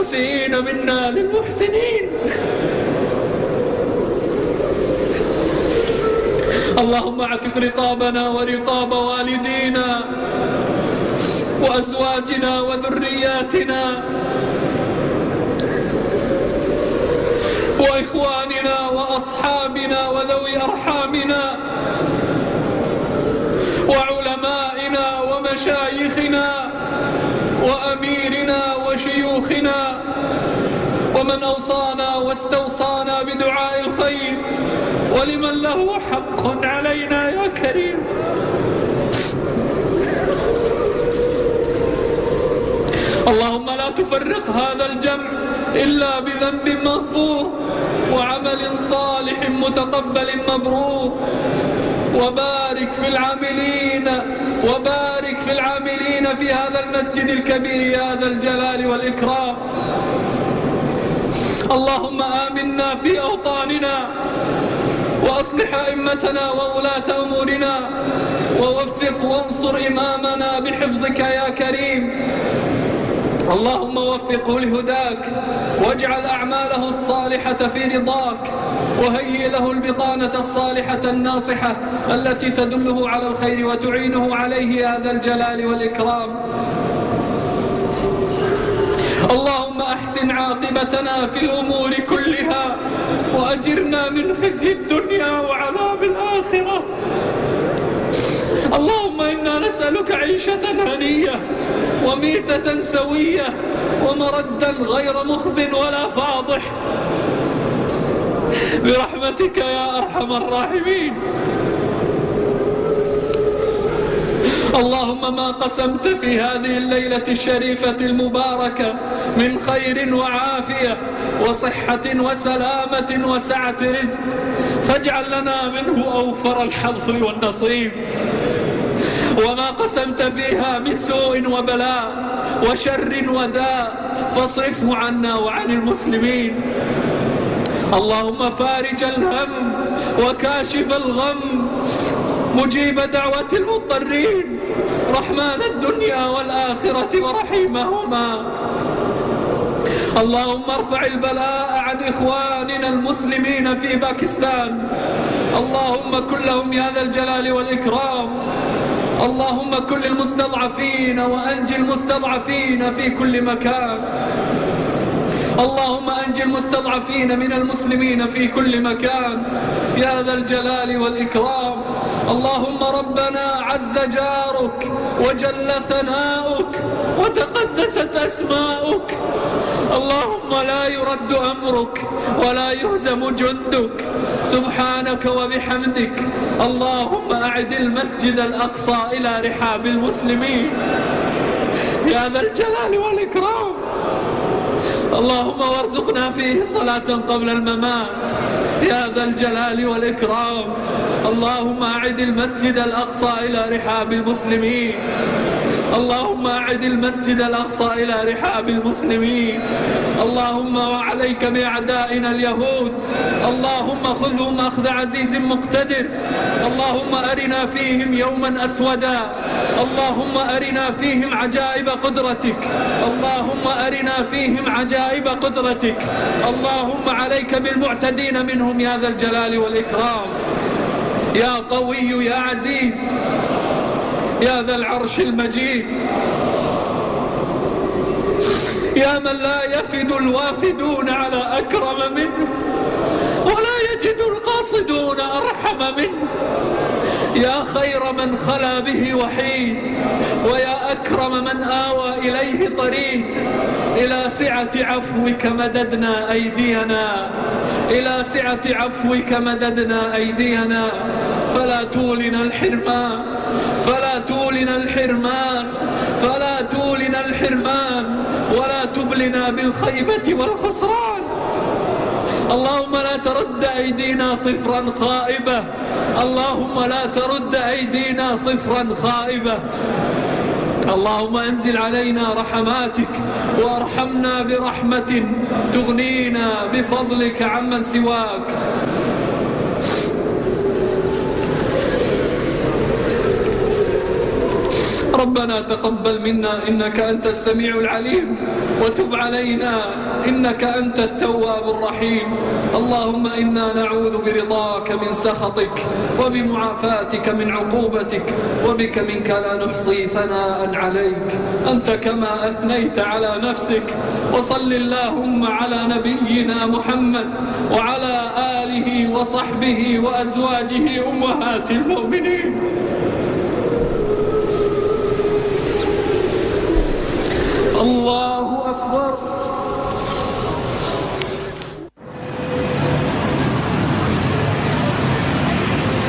والمسيئين منا للمحسنين. اللهم اعتق رقابنا ورقاب والدينا وأزواجنا وذرياتنا وإخواننا وأصحابنا وذوي أرحامنا وعلمائنا ومشايخنا وأميرنا وشيوخنا ومن أوصانا واستوصانا بدعاء الخير ولمن له حق علينا يا كريم. اللهم لا تفرق هذا الجمع إلا بذنب مغفور وعمل صالح متقبل مبرور. وبارك في العاملين في هذا المسجد الكبير يا ذا الجلال والإكرام. اللهم آمنا في أوطاننا وأصلح أئمتنا وولاة أمورنا ووفق وانصر إمامنا بحفظك يا كريم. اللهم وفقه لهداك واجعل أعماله الصالحة في رضاك وهيئ له البطانة الصالحة الناصحة التي تدله على الخير وتعينه عليه يا ذا الجلال والإكرام. اللهم أحسن عاقبتنا في الأمور كلها وأجرنا من خزي الدنيا وعذاب الآخرة. اللهم إنا نسألك عيشة هنية وميتة سوية ومردا غير مخز ولا فاضح برحمتك يا أرحم الراحمين. اللهم ما قسمت في هذه الليلة الشريفة المباركة من خير وعافية وصحة وسلامة وسعة رزق فاجعل لنا منه أوفر الحظ والنصيب. وما قسمت فيها من سوء وبلاء وشر وداء فاصرفه عنا وعن المسلمين. اللهم فارج الهم وكاشف الغم مجيب دعوة المضطرين رحمن الدنيا والآخرة ورحيمهما. اللهم ارفع البلاء عن إخواننا المسلمين في باكستان. اللهم كن لهم يا ذا الجلال والإكرام. اللهم كن للمستضعفين وأنج المستضعفين في كل مكان. اللهم أنج المستضعفين من المسلمين في كل مكان يا ذا الجلال والإكرام. اللهم ربنا عز جارك وجل ثناؤك وتقدست أسماؤك. اللهم لا يرد أمرك ولا يهزم جندك سبحانك وبحمدك. اللهم أعد المسجد الأقصى إلى رحاب المسلمين يا ذا الجلال والإكرام. اللهم وارزقنا فيه صلاة قبل الممات يا ذا الجلال والإكرام. اللهم أعد المسجد الأقصى إلى رحاب المسلمين. اللهم أعد المسجد الأقصى إلى رحاب المسلمين. اللهم وعليك بأعدائنا اليهود. اللهم خذهم أخذ عزيز مقتدر. اللهم أرنا فيهم يوما أسودا. اللهم أرنا فيهم عجائب قدرتك. اللهم أرنا فيهم عجائب قدرتك. اللهم عليك بالمعتدين منهم يا ذا الجلال والإكرام. يا قوي يا عزيز يا ذا العرش المجيد. يا من لا يفد الوافدون على أكرم منه ولا يجد القاصدون أرحم منه. يا خير من خلا به وحيد ويا أكرم من آوى إليه طريد. إلى سعة عفوك مددنا أيدينا. إلى سعة عفوك مددنا أيدينا فلا تولنا الحرمان. فلا تولنا الحرمان. فلا تولنا الحرمان ولا تبلنا بالخيبة والخسران. اللهم لا ترد أيدينا صفرا خائبة. اللهم لا ترد أيدينا صفرا خائبة. اللهم أنزل علينا رحماتك وارحمنا برحمة تغنينا بفضلك عمن سواك. ربنا تقبل منا إنك أنت السميع العليم، وتب علينا إنك أنت التواب الرحيم. اللهم إنا نعوذ برضاك من سخطك، وبمعافاتك من عقوبتك، وبك منك لا نحصي ثناء عليك أنت كما أثنيت على نفسك. وصل اللهم على نبينا محمد وعلى آله وصحبه وأزواجه أمهات المؤمنين.